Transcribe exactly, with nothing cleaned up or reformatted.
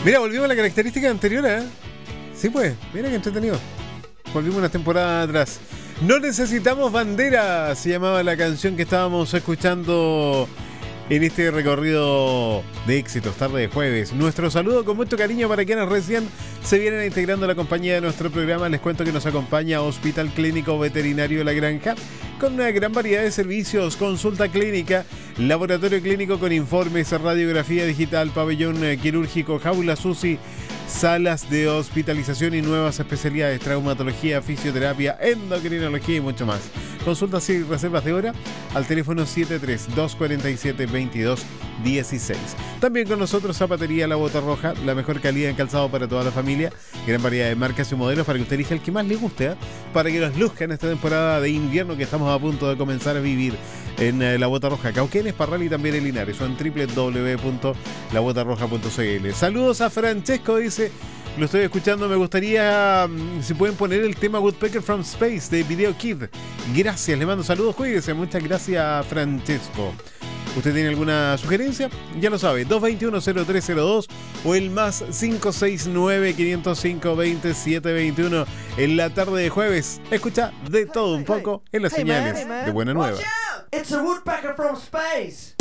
Mira, volvimos a la característica anterior, ¿eh? Sí, pues, mira que entretenido. Volvimos una temporada atrás. No necesitamos bandera, se llamaba la canción que estábamos escuchando en este recorrido de éxitos, tarde de jueves. Nuestro saludo con mucho cariño para quienes recién se vienen integrando a la compañía de nuestro programa. Les cuento que nos acompaña Hospital Clínico Veterinario La Granja, con una gran variedad de servicios: consulta clínica, laboratorio clínico con informes, radiografía digital, pabellón quirúrgico, jaula S U S I, salas de hospitalización y nuevas especialidades: traumatología, fisioterapia, endocrinología y mucho más. Consultas y reservas de hora al teléfono siete tres dos cuatro siete dos dos uno seis. También con nosotros Zapatería La Bota Roja, la mejor calidad en calzado para toda la familia. Gran variedad de marcas y modelos para que usted elija el que más le guste, ¿eh? Para que nos luzca en esta temporada de invierno que estamos a punto de comenzar a vivir en eh, La Bota Roja, Cauquenes, Parral y también en Linares, o en doble u doble u doble u punto la bota roja punto c l. Saludos a Francesco, dice: lo estoy escuchando, me gustaría um, si pueden poner el tema Woodpecker from Space de Video Kid. Gracias, le mando saludos, cuídense. Muchas gracias, Francesco. ¿Usted tiene alguna sugerencia? Ya lo sabe, dos dos uno, cero tres cero dos o el más cinco seis nueve, cinco cero cinco, dos siete dos uno. En la tarde de jueves, escucha de todo un poco en las Hey, señales man, hey, man. de Buena Nueva. Watch out! It's a woodpecker from space.